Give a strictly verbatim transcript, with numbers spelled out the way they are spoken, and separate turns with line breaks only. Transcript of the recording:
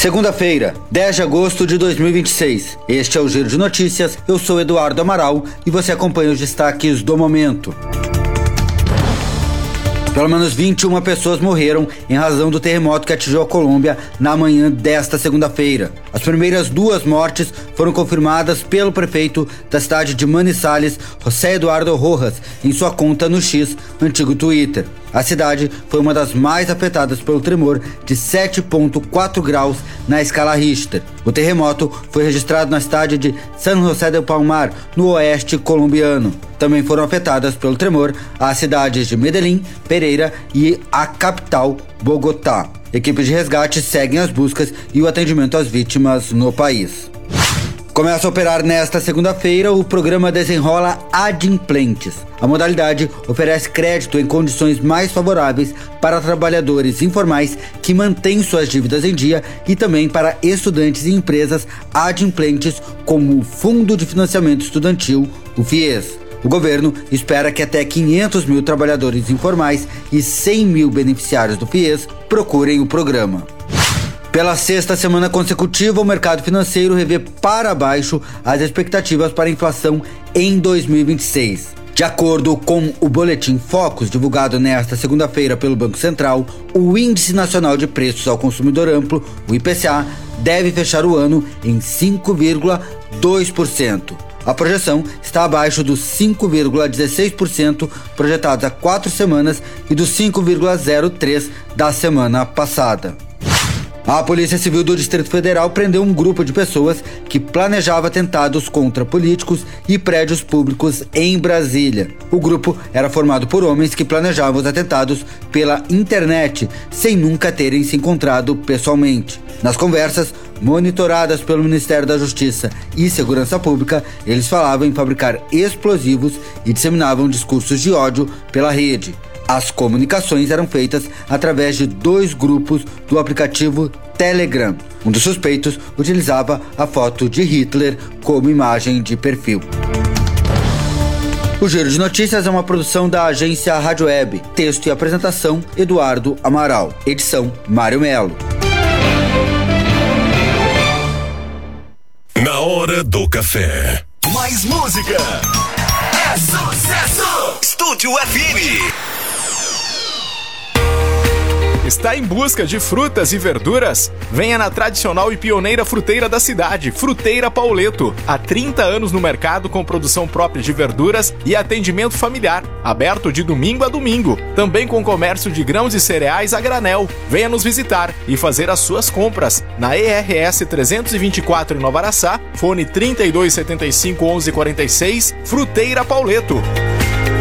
Segunda-feira, dez de agosto de dois mil e vinte e seis. Este é o Giro de Notícias. Eu sou Eduardo Amaral e você acompanha os destaques do momento. Pelo menos vinte e uma pessoas morreram em razão do terremoto que atingiu a Colômbia na manhã desta segunda-feira. As primeiras duas mortes foram confirmadas pelo prefeito da cidade de Manizales, José Eduardo Rojas, em sua conta no X, antigo Twitter. A cidade foi uma das mais afetadas pelo tremor de sete vírgula quatro graus na escala Richter. O terremoto foi registrado na cidade de San José del Palmar, no oeste colombiano. Também foram afetadas pelo tremor as cidades de Medellín, Pereira e a capital, Bogotá. Equipes de resgate seguem as buscas e o atendimento às vítimas no país. Começa a operar nesta segunda-feira o programa Desenrola Adimplentes. A modalidade oferece crédito em condições mais favoráveis para trabalhadores informais que mantêm suas dívidas em dia e também para estudantes e empresas adimplentes, como o Fundo de Financiamento Estudantil, o FIES. O governo espera que até quinhentos mil trabalhadores informais e cem mil beneficiários do FIES procurem o programa. Pela sexta semana consecutiva, o mercado financeiro revê para baixo as expectativas para a inflação em dois mil e vinte e seis. De acordo com o Boletim Focus, divulgado nesta segunda-feira pelo Banco Central, o Índice Nacional de Preços ao Consumidor Amplo, o I P C A, deve fechar o ano em cinco vírgula dois por cento. A projeção está abaixo dos cinco vírgula dezesseis por cento projetados há quatro semanas e dos cinco vírgula zero três por cento da semana passada. A Polícia Civil do Distrito Federal prendeu um grupo de pessoas que planejava atentados contra políticos e prédios públicos em Brasília. O grupo era formado por homens que planejavam os atentados pela internet, sem nunca terem se encontrado pessoalmente. Nas conversas, monitoradas pelo Ministério da Justiça e Segurança Pública, eles falavam em fabricar explosivos e disseminavam discursos de ódio pela rede. As comunicações eram feitas através de dois grupos do aplicativo Telegram. Um dos suspeitos utilizava a foto de Hitler como imagem de perfil. O Giro de Notícias é uma produção da agência Rádio Web. Texto e apresentação, Eduardo Amaral. Edição, Mário Melo.
Na hora do café.
Mais música. É sucesso. Estúdio F M.
Está em busca de frutas e verduras? Venha na tradicional e pioneira fruteira da cidade, Fruteira Pauleto. Há trinta anos no mercado com produção própria de verduras e atendimento familiar. Aberto de domingo a domingo. Também com comércio de grãos e cereais a granel. Venha nos visitar e fazer as suas compras. Na E R S trezentos e vinte e quatro em Nova Araçá, fone trinta e dois setenta e cinco, onze quarenta e seis, Fruteira Pauleto.